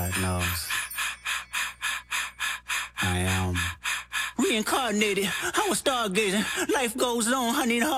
God knows. I am reincarnated. I was stargazing. Life goes on, honey.